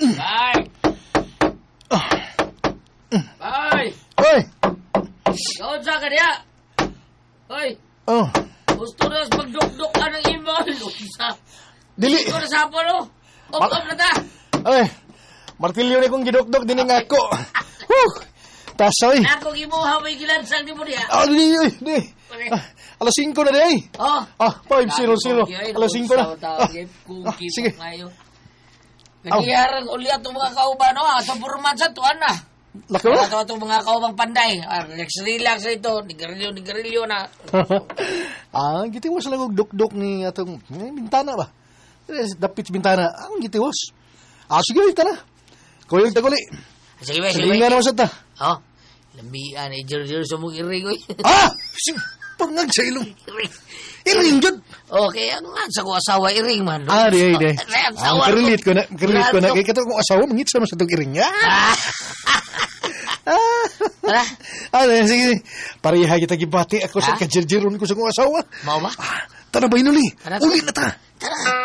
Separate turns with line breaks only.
Ay! Ay!
Oy!
Kaon sa ka niya? Ay!
Oh,
Gusto na magdukduk ka ng email. Lusa.
dili.
Ikaw na sa no? Op-op na ta.
Ay, martilyo ni kong gidokdok din nga ako. Tasoy.
Ako gimuha may gilansang ni mo niya.
Di. Alas 5 na di ay.
Oh.
5:00. Alas 5 na. Sige.
Nangyarang uli atong mga kauban, no? Atong purman sa tuwan na.
Lako na.
Atong mga kaubang panday. Relax ito. Nigarilyo na.
Gitiwas lang og dukdok ni atong bintana ba? Dapit bintana. Ang gitiwas. Sige, tara. Kuyog taguli.
Sige ba,
Salingan naman sa ta.
Oh. Lambian, jir sa mong iring, oy.
Pangag sa ilong. Iring jud.
Okay, ano nga sa ko asawa iring man.
Di.
Ang
Karilit ko na. Kaya kato kong asawa, mangitsa mo sa itong iring. Sige. Pareha kita gibati. Ako sa kajirjiron ko sa kong asawa.
Mau ba?
Tara ba inuli? Uli na ta.
Tara.